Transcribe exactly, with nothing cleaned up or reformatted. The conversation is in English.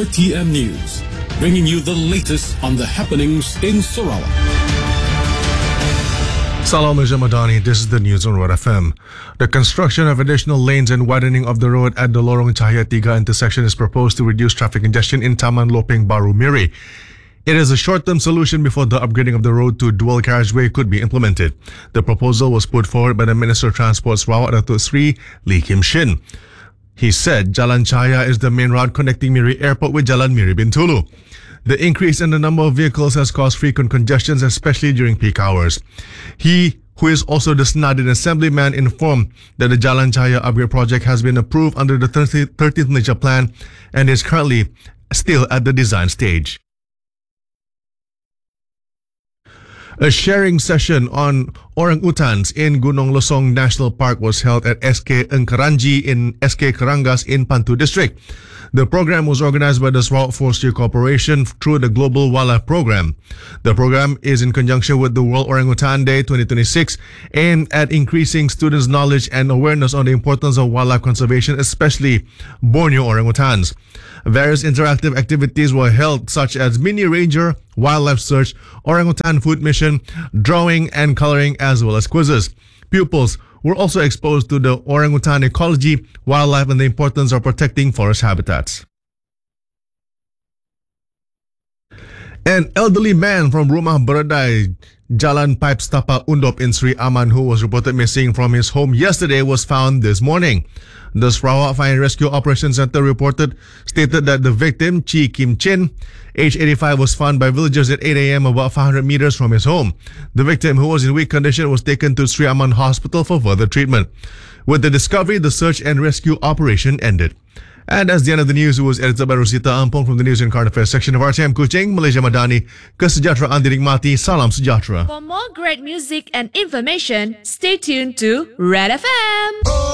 R T M News, bringing you the latest on the happenings in Sarawak. Salam Madani, this is the news on Road F M. The construction of additional lanes and widening of the road at the Lorong Cahaya Tiga intersection is proposed to reduce traffic congestion in Taman Lopeng Baru Miri. It is a short-term solution before the upgrading of the road to dual carriageway could be implemented. The proposal was put forward by the Minister of Transport Sarawak, Datuk Sri Lee Kim Shin. He said Jalan Cahaya is the main route connecting Miri Airport with Jalan Miri Bintulu. The increase in the number of vehicles has caused frequent congestions, especially during peak hours. He, who is also the Senadin Assemblyman, informed that the Jalan Cahaya upgrade project has been approved under the thirteenth Malaysia Plan and is currently still at the design stage. A sharing session on orangutans in Gunung Losong National Park was held at S K Engkaranji in S K Karangas in Pantu District. The program was organized by the Sarawak Forestry Corporation through the Global Wildlife Program. The program is in conjunction with the World Orangutan Day twenty twenty-six, aimed at increasing students' knowledge and awareness on the importance of wildlife conservation, especially Borneo orangutans. Various interactive activities were held, such as mini ranger, wildlife search, orangutan food mission, drawing and coloring, as well as quizzes. Pupils were also exposed to the orangutan ecology, wildlife, and the importance of protecting forest habitats. An elderly man from Rumah Beradai, Jalan Pipes Tapa Undop in Sri Aman, who was reported missing from his home yesterday, was found this morning. The Sarawak Fire and Rescue Operations Center reported stated that the victim, Chi Kim Chin, age eighty-five, was found by villagers at eight a.m. about five hundred meters from his home. The victim, who was in weak condition, was taken to Sri Aman Hospital for further treatment. With the discovery, the search and rescue operation ended. And that's the end of the news. It was edited by Rosita Ampong from the News and Current Affairs section of R T M Kuching, Malaysia Madani. Kesejahteraan dinikmati. Salam sejahtera. For more great music and information, stay tuned to Red F M.